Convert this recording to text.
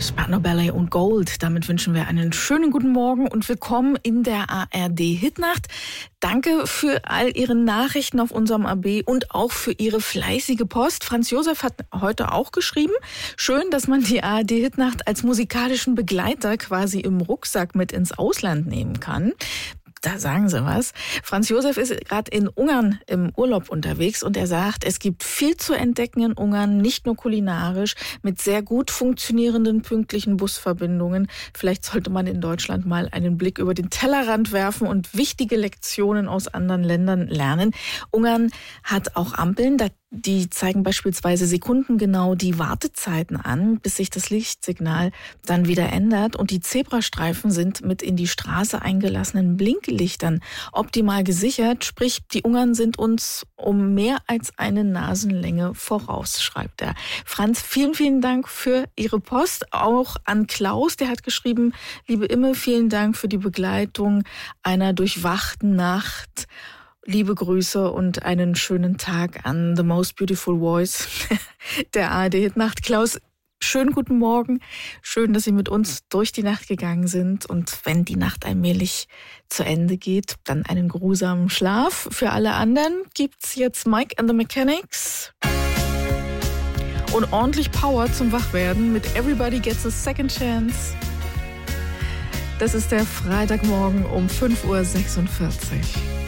Spandau Ballet und Gold. Damit wünschen wir einen schönen guten Morgen und willkommen in der ARD-Hitnacht. Danke für all Ihre Nachrichten auf unserem AB und auch für Ihre fleißige Post. Franz Josef hat heute auch geschrieben. Schön, dass man die ARD-Hitnacht als musikalischen Begleiter quasi im Rucksack mit ins Ausland nehmen kann. Da sagen Sie was. Franz Josef ist gerade in Ungarn im Urlaub unterwegs und er sagt, es gibt viel zu entdecken in Ungarn, nicht nur kulinarisch, mit sehr gut funktionierenden pünktlichen Busverbindungen. Vielleicht sollte man in Deutschland mal einen Blick über den Tellerrand werfen und wichtige Lektionen aus anderen Ländern lernen. Ungarn hat auch Ampeln, die zeigen beispielsweise sekundengenau die Wartezeiten an, bis sich das Lichtsignal dann wieder ändert. Und die Zebrastreifen sind mit in die Straße eingelassenen Blinklichtern optimal gesichert. Sprich, die Ungarn sind uns um mehr als eine Nasenlänge voraus, schreibt er. Franz, vielen, vielen Dank für Ihre Post. Auch an Klaus, der hat geschrieben, liebe Imme, vielen Dank für die Begleitung einer durchwachten Nacht. Liebe Grüße und einen schönen Tag an The Most Beautiful Voice der ARD-Hitnacht. Klaus, schönen guten Morgen. Schön, dass Sie mit uns durch die Nacht gegangen sind. Und wenn die Nacht allmählich zu Ende geht, dann einen geruhsamen Schlaf. Für alle anderen gibt's jetzt Mike and the Mechanics und ordentlich Power zum Wachwerden mit Everybody Gets a Second Chance. Das ist der Freitagmorgen um 5:46 Uhr.